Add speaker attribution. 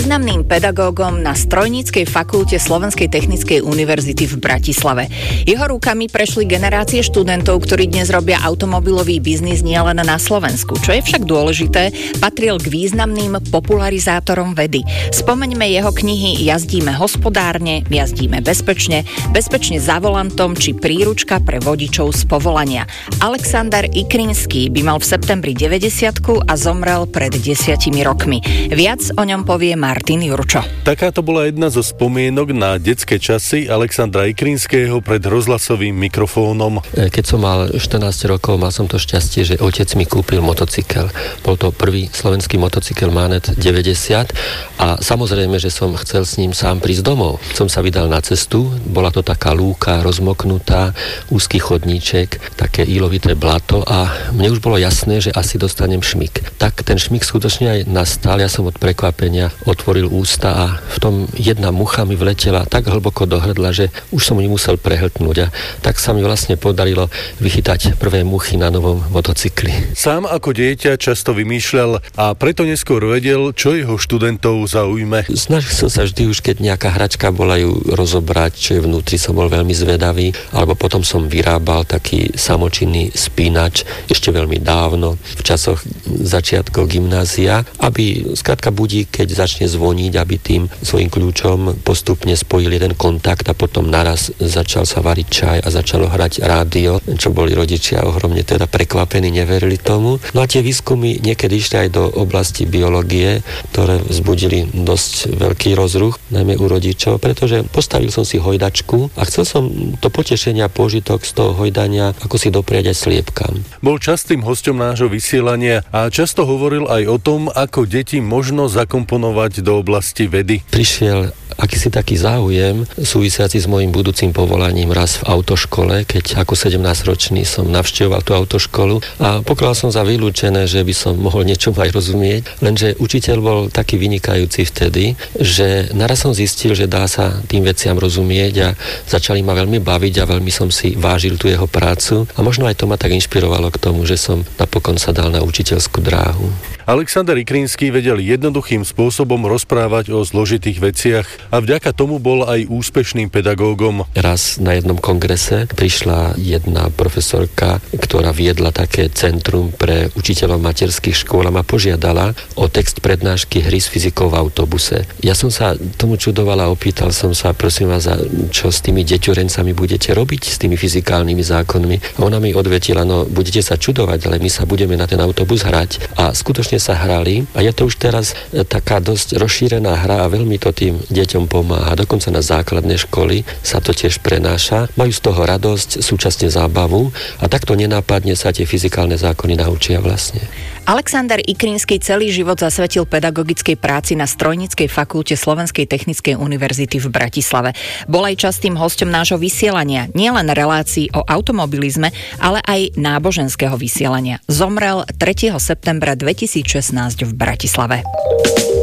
Speaker 1: významným pedagógom na Strojníckej fakulte Slovenskej technickej univerzity v Bratislave. Jeho rukami prešli generácie študentov, ktorí dnes robia automobilový biznis nielen na Slovensku. Čo je však dôležité, patril k významným popularizátorom vedy. Spomeňme jeho knihy Jazdíme hospodárne, Jazdíme bezpečne, Bezpečne za volantom či Príručka pre vodičov z povolania. Alexander Ikrinský by mal v septembri 90 a zomrel pred 10 rokmi. Viac o ňom povie Martin Jurčo.
Speaker 2: Takáto bola jedna zo spomienok na detské časy Alexandra Ikrinského pred rozhlasovým mikrofónom.
Speaker 3: Keď som mal 14 rokov, mal som to šťastie, že otec mi kúpil motocykel. Bol to prvý slovenský motocykel Manet 90 a samozrejme, že som chcel s ním sám prísť domov. Som sa vydal na cestu, bola to taká lúka, rozmoknutá, úzky chodníček, také ílovité blato a mne už bolo jasné, že asi dostanem šmik. Tak ten šmik skutočne aj nastal, ja som od prekvapenia otvoril ústa a v tom jedna mucha mi vletela tak hlboko do hrdla, že už som ju musel prehltnúť a tak sa mi vlastne podarilo vychytať prvé muchy na novom motocykli.
Speaker 2: Sám ako dieťa často vymýšľal a preto neskôr vedel, čo jeho študentov zaujme.
Speaker 3: Snažil som sa vždy už, keď nejaká hračka bola, ju rozobrať, čo je vnútri, som bol veľmi zvedavý, alebo potom som vyrábal taký samočinný spínač ešte veľmi dávno, v časoch začiatkov gymnázia, aby skrátka budík, keď začne zvoniť, aby tým svojím kľúčom postupne spojil jeden kontakt a potom naraz začal sa variť čaj a začalo hrať rádio, čo boli rodičia ohromne teda prekvapení, neverili tomu. No a tie výskumy niekedy išli aj do oblasti biológie, ktoré vzbudili dosť veľký rozruch, najmä u rodičov, pretože postavil som si hojdačku a chcel som to potešenie a požitok z toho hojdania ako si dopriať aj sliepkam.
Speaker 2: Bol častým hosťom nášho vysielania a často hovoril aj o tom, ako deti možno zakomponovať do oblasti vedy.
Speaker 3: Prišiel akýsi taký záujem súvisiaci s mojím budúcim povolaním raz v autoškole, keď ako 17-ročný som navštevoval tú autoškolu a pokladal som za vylúčené, že by som mohol niečomu aj rozumieť, lenže učiteľ bol taký vynikajúci vtedy, že naraz som zistil, že dá sa tým veciam rozumieť a začali ma veľmi baviť a veľmi som si vážil tú jeho prácu a možno aj to ma tak inšpirovalo k tomu, že som napokon sa dal na učiteľskú dráhu.
Speaker 2: Alexander Ikrinský vedel jednoduchým spôsobom rozprávať o zložitých veciach a vďaka tomu bol aj úspešným pedagógom.
Speaker 3: Raz na jednom kongrese prišla jedna profesorka, ktorá viedla také centrum pre učiteľov materských škôl a ma požiadala o text prednášky Hry s fyzikou v autobuse. Ja som sa tomu čudoval a opýtal som sa, prosím vás, čo s tými deťurencami budete robiť, s tými fyzikálnymi zákonmi. A ona mi odvetila, no budete sa čudovať, ale my sa budeme na ten autobus hrať. A skutočne sa hrali a je to už teraz taká dosť rozšírená hra a veľmi to tým deťom pomáha. Dokonca na základné školy sa to tiež prenáša. Majú z toho radosť, súčasne zábavu a takto nenápadne sa tie fyzikálne zákony naučia vlastne.
Speaker 1: Alexander Ikrinský celý život zasvetil pedagogickej práci na Strojníckej fakulte Slovenskej technickej univerzity v Bratislave. Bol aj častým hosťom nášho vysielania, nielen relácií o automobilizme, ale aj náboženského vysielania. Zomrel 3. septembra 2016 v Bratislave.